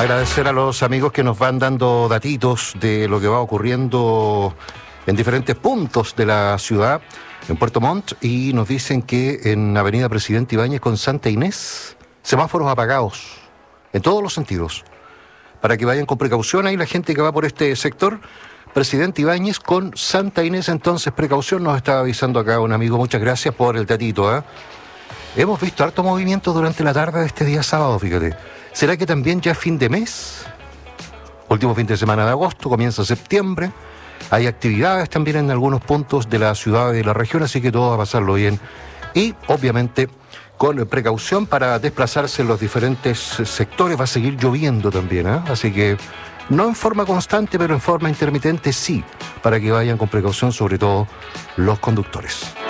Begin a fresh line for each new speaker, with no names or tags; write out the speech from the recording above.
Agradecer a los amigos que nos van dando datitos de lo que va ocurriendo en diferentes puntos de la ciudad, en Puerto Montt, y nos dicen que en Avenida Presidente Ibáñez con Santa Inés, semáforos apagados, en todos los sentidos, para que vayan con precaución. Ahí la gente que va por este sector, Presidente Ibáñez con Santa Inés, entonces precaución, nos está avisando acá un amigo. Muchas gracias por el datito, ¿eh? Hemos visto harto movimiento durante la tarde de este día sábado, fíjate. ¿Será que también ya es fin de mes? Último fin de semana de agosto, comienza septiembre. Hay actividades también en algunos puntos de la ciudad y de la región, así que todo va a pasarlo bien. Y, obviamente, con precaución para desplazarse en los diferentes sectores. Va a seguir lloviendo también, ¿eh? Así que, no en forma constante, pero en forma intermitente sí, para que vayan con precaución, sobre todo los conductores.